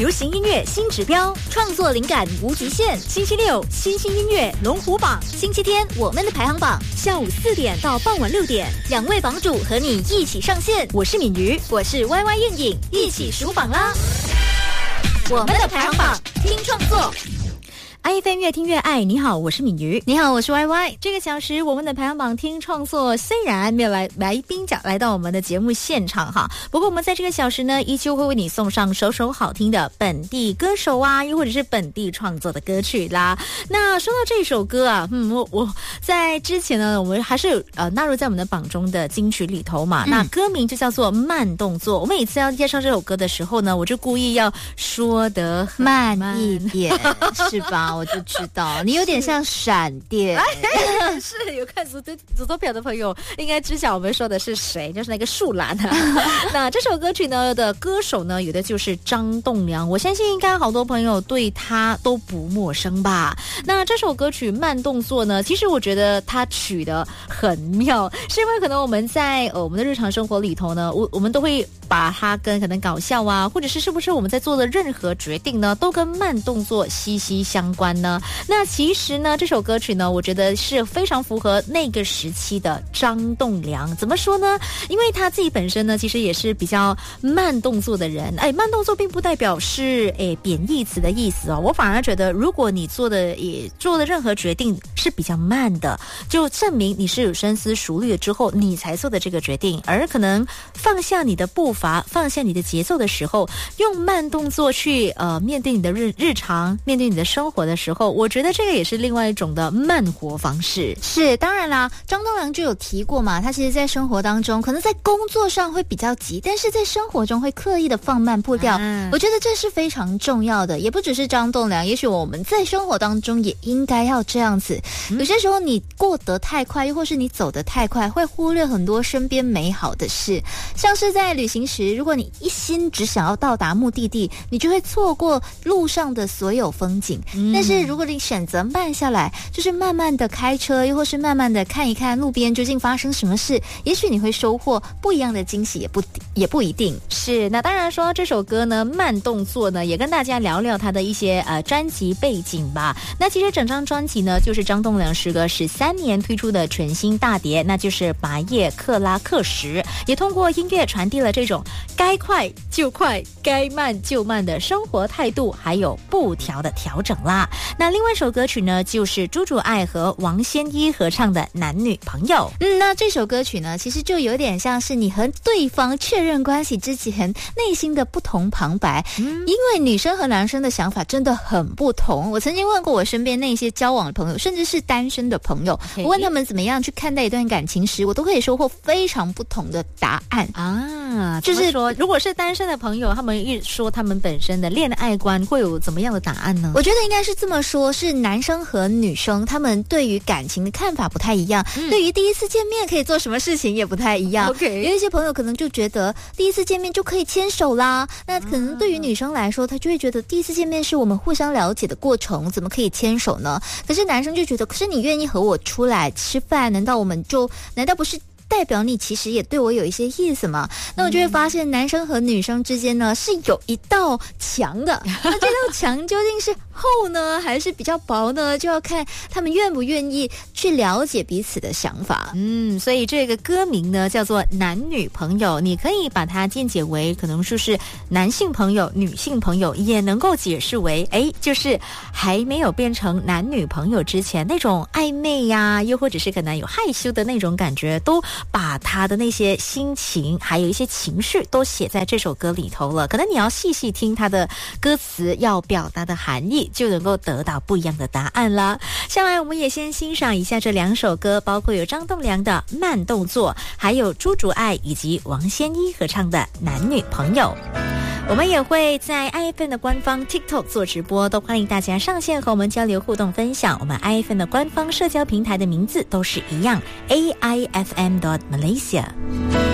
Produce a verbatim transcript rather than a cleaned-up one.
流行音乐新指标，创作灵感无极限。星期六新兴音乐龙虎榜，星期天我们的排行榜，下午四点到傍晚六点，两位榜主和你一起上线。我是敏瑜，我是 Y Y 燕颖，一起数榜啦！我们的排行榜，听创作。I F M 越听越爱，你好，我是敏瑜， 你好，我是 Y Y。 这个小时我们的排行榜听创作虽然没有来来宾讲来到我们的节目现场哈，不过我们在这个小时呢，依旧会为你送上首首好听的本地歌手啊，又或者是本地创作的歌曲啦。那说到这首歌啊，嗯，我我在之前呢，我们还是呃纳入在我们的榜中的金曲里头嘛。嗯、那歌名就叫做慢动作。我每次要介绍这首歌的时候呢，我就故意要说得慢一点，是吧？我就知道你有点像闪电。 是有看祖祖多表的朋友应该知晓我们说的是谁，就是那个树懒啊。那这首歌曲呢的歌手呢，有的就是张栋梁，我相信应该好多朋友对他都不陌生吧。那这首歌曲慢动作呢，其实我觉得他取得很妙，是因为可能我们在呃我们的日常生活里头呢，我我们都会把它跟可能搞笑啊，或者是是不是我们在做的任何决定呢，都跟慢动作息息相关呢？那其实呢，这首歌曲呢，我觉得是非常符合那个时期的张栋梁。怎么说呢？因为他自己本身呢，其实也是比较慢动作的人。哎，慢动作并不代表是哎贬义词的意思哦。我反而觉得，如果你做的也做的任何决定是比较慢的，就证明你是有深思熟虑了之后你才做的这个决定。而可能放下你的步伐，放下你的节奏的时候，用慢动作去呃面对你的日日常，面对你的生活的时候，我觉得这个也是另外一种的慢活方式。 是，当然啦，张栋梁就有提过嘛，他其实在生活当中，可能在工作上会比较急，但是在生活中会刻意的放慢步调。啊、我觉得这是非常重要的，也不只是张栋梁，也许我们在生活当中也应该要这样子。嗯、有些时候你过得太快，又或是你走得太快，会忽略很多身边美好的事。像是在旅行时，如果你一心只想要到达目的地，你就会错过路上的所有风景。嗯、但是如果你选择慢下来，就是慢慢的开车，又或是慢慢的看一看路边究竟发生什么事，也许你会收获不一样的惊喜，也不也不一定。 是，那当然说这首歌呢，慢动作呢，也跟大家聊聊他的一些呃专辑背景吧。那其实整张专辑呢，就是张栋梁时隔十三年推出的全新大碟，那就是《白夜克拉克什》，也通过音乐传递了这种该快就快，该慢就慢的生活态度，还有步调的调整啦。那另外一首歌曲呢，就是朱主爱和王仙一合唱的《男女朋友》。 嗯，那这首歌曲呢，其实就有点像是你和对方确认关系之前内心的不同旁白。嗯，因为女生和男生的想法真的很不同。我曾经问过我身边那些交往的朋友，甚至是单身的朋友， okay. 我问他们怎么样去看待一段感情时，我都可以收获非常不同的答案啊。就是说，如果是单身的朋友，他们一说他们本身的恋爱观会有怎么样的答案呢？ 我觉得应该是这么说，是男生和女生他们对于感情的看法不太一样，嗯、对于第一次见面可以做什么事情也不太一样。 Okay. 有一些朋友可能就觉得第一次见面就可以牵手啦，那可能对于女生来说，她就会觉得第一次见面是我们互相了解的过程，怎么可以牵手呢？可是男生就觉得，可是你愿意和我出来吃饭，难道我们就难道不是代表你其实也对我有一些意思嘛？那我就会发现男生和女生之间呢是有一道墙的，那这道墙究竟是厚呢还是比较薄呢，就要看他们愿不愿意去了解彼此的想法。 嗯，所以这个歌名呢叫做男女朋友，你可以把它见解为可能说是男性朋友女性朋友，也能够解释为哎，就是还没有变成男女朋友之前那种暧昧呀、啊，又或者是可能有害羞的那种感觉，都把他的那些心情还有一些情绪都写在这首歌里头了。可能你要细细听他的歌词要表达的含义，就能够得到不一样的答案啦。下来我们也先欣赏一下这两首歌，包括有张栋梁的慢动作，还有朱主爱以及王仙一合唱的男女朋友。我们也会在 I F M 的官方 TikTok 做直播，都欢迎大家上线和我们交流互动分享。我们 I F M 的官方社交平台的名字都是一样 A I F M dot Malaysia。